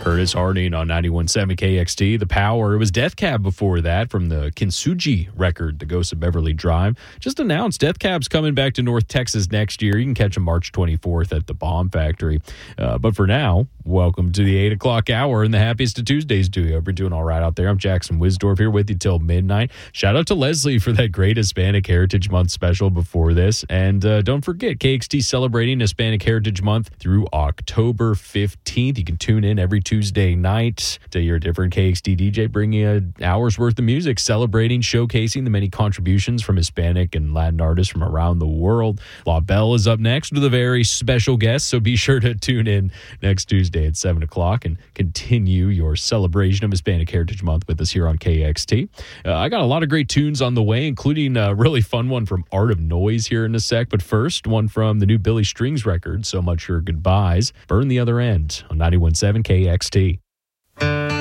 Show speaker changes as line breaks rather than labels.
Curtis Harding on 91.7 KXT. The Power. It was Death Cab before that from the Kintsugi record, The Ghost of Beverly Drive. Just announced Death Cab's coming back to North Texas next year. You can catch them March 24th at the Bomb Factory. But for now, welcome to the 8 o'clock hour in the Happiest of Tuesdays duo. Hope you're doing all right out there. I'm Jackson Wisdorf here with you till midnight. Shout out to Leslie for that great Hispanic Heritage Month special before this. And don't forget, KXT celebrating Hispanic Heritage Month through October 15th. You can tune in every Tuesday night to hear a different KXT DJ bringing an hour's worth of music, celebrating, showcasing the many contributions from Hispanic and Latin artists from around the world. La Belle is up next with a very special guest, so be sure to tune in next Tuesday at 7 o'clock and continue your celebration of Hispanic Heritage Month with us here on KXT. I got a lot of great tunes on the way, including a really fun one from Art of Noise here in a sec, but first, one from the new Billy Strings record, So Much for Goodbyes, Burn the Other End on 91.7 KXT.